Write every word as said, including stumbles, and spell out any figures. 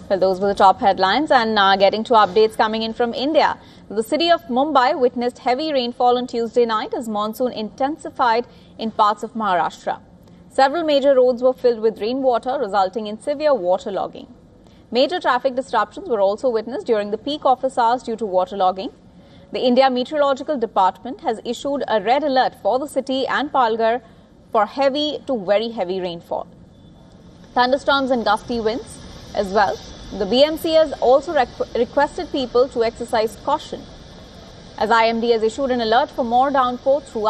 Well, those were the top headlines, and now getting to updates coming in from India. The city of Mumbai witnessed heavy rainfall on Tuesday night as monsoon intensified in parts of Maharashtra. Several major roads were filled with rainwater, resulting in severe waterlogging. Major traffic disruptions were also witnessed during the peak office hours due to waterlogging. The India Meteorological Department has issued a red alert for the city and Palghar for heavy to very heavy rainfall. Thunderstorms and gusty winds as well. The B M C has also requ requested people to exercise caution, as I M D has issued an alert for more downpour throughout